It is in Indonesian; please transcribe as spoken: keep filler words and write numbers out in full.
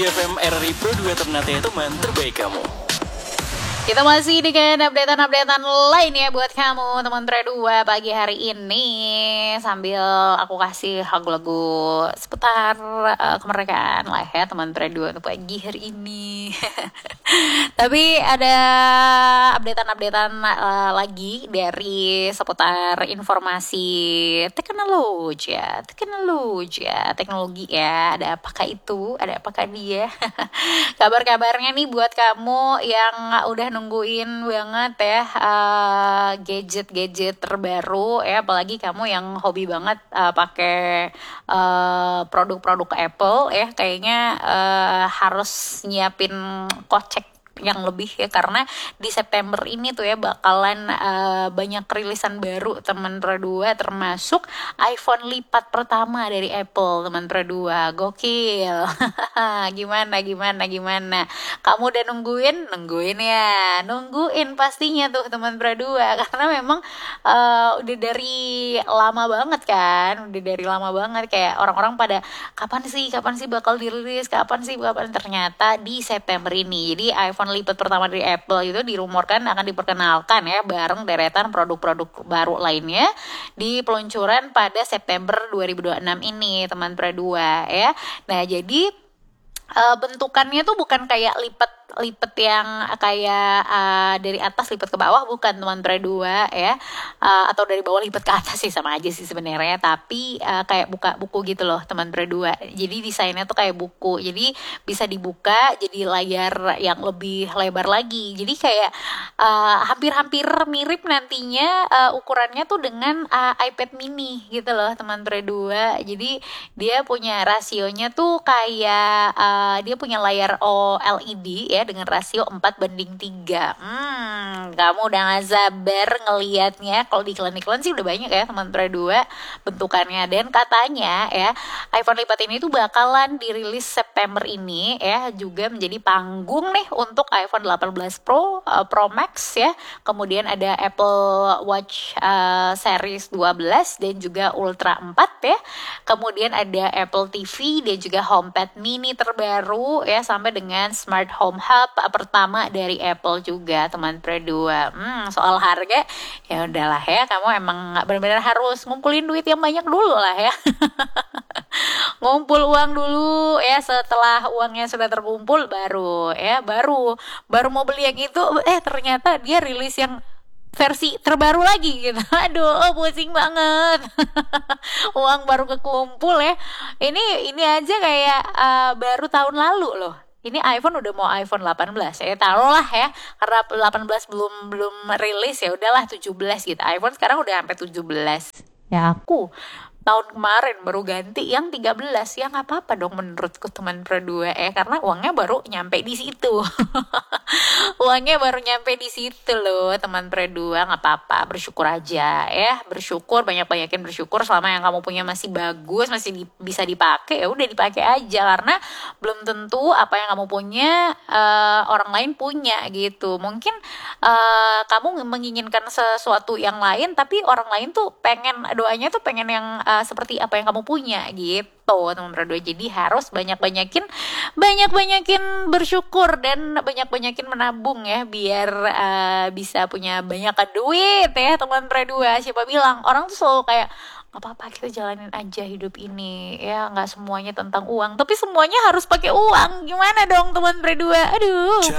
F M R R I Pro dua Ternate teman terbaik kamu. Kita masih dengan updatean-updatean lain ya buat kamu teman Tra dua pagi hari ini, sambil aku kasih lagu-lagu seputar uh, kemerdekaan lah ya teman Tra dua untuk pagi hari ini. Tapi ada updatean-updatean uh, lagi dari seputar informasi teknologi ya, teknologi ya, teknologi ya. Ada apakah itu? Ada apakah dia? Kabar-kabarnya nih buat kamu yang udah nungguin banget ya uh, gadget-gadget terbaru ya, apalagi kamu yang hobi banget uh, pakai uh, produk-produk Apple ya, kayaknya uh, harus nyiapin kocek yang lebih ya, karena di September ini tuh ya bakalan uh, banyak rilisan baru teman Pro dua, termasuk iPhone lipat pertama dari Apple teman Pro dua. Gokil. Gimana gimana gimana? Kamu udah nungguin? Nungguin ya. Nungguin pastinya tuh teman Pro dua, karena memang uh, udah dari lama banget kan. Udah dari lama banget kayak orang-orang pada kapan sih? Kapan sih bakal dirilis? Kapan sih? Kapan? Ternyata di September ini. Jadi iPhone lipat pertama dari Apple itu dirumorkan akan diperkenalkan ya bareng deretan produk-produk baru lainnya di peluncuran pada September dua ribu dua puluh enam ini teman Pro dua ya. Nah, jadi uh, bentukannya tuh bukan kayak lipat lipat yang kayak uh, dari atas lipat ke bawah, bukan teman Pro dua ya, uh, atau dari bawah lipat ke atas sih, sama aja sih sebenarnya, tapi uh, kayak buka buku gitu loh teman Pro dua. Jadi desainnya tuh kayak buku, jadi bisa dibuka jadi layar yang lebih lebar lagi, jadi kayak uh, hampir-hampir mirip nantinya uh, ukurannya tuh dengan uh, iPad mini gitu loh teman Pro dua. Jadi dia punya rasionya tuh kayak uh, dia punya layar O L E D ya, dengan rasio empat banding tiga. Hmm, kamu udah gak sabar ngelihatnya. Kalau di iklan-iklan sih udah banyak ya teman Pro dua bentukannya. Dan katanya ya iPhone lipat ini tuh bakalan dirilis September ini ya, juga menjadi panggung nih untuk iPhone delapan belas Pro, uh, Pro Max ya. Kemudian ada Apple Watch uh, Series dua belas dan juga Ultra empat ya. Kemudian ada Apple T V dan juga HomePad mini terbaru ya, sampai dengan Smart Home Hub pertama dari Apple juga teman Pro dua. Hmm, soal harga ya udahlah ya, kamu emang benar-benar harus ngumpulin duit yang banyak dulu lah ya. Ngumpul uang dulu ya, setelah uangnya sudah terkumpul baru ya baru baru mau beli yang itu, eh ternyata dia rilis yang versi terbaru lagi gitu. Aduh, pusing banget. Uang baru kekumpul ya. Ini ini aja kayak uh, baru tahun lalu loh. Ini iPhone udah mau iPhone delapan belas ya, taruhlah ya, karena delapan belas belum belum rilis ya udahlah tujuh belas gitu. iPhone sekarang udah sampai tujuh belas. Ya aku tahun kemarin baru ganti yang tiga belas, ya nggak apa-apa dong menurutku teman Pro dua ya, karena uangnya baru nyampe di situ. Uangnya baru nyampe di situ loh teman Pro dua, nggak apa-apa, bersyukur aja ya, bersyukur, banyak-banyakin bersyukur. Selama yang kamu punya masih bagus, masih di, bisa dipakai, ya udah dipakai aja, karena belum tentu apa yang kamu punya uh, orang lain punya gitu. Mungkin uh, kamu menginginkan sesuatu yang lain, tapi orang lain tuh pengen, doanya tuh pengen yang uh, seperti apa yang kamu punya gitu teman Pro dua. Jadi harus banyak-banyakin banyak-banyakin bersyukur dan banyak-banyakin menabung ya, biar uh, bisa punya banyak duit ya teman Pro dua. Siapa bilang, orang tuh selalu kayak nggak apa-apa kita jalanin aja hidup ini ya, nggak semuanya tentang uang, tapi semuanya harus pakai uang. Gimana dong teman Pro dua? Aduh.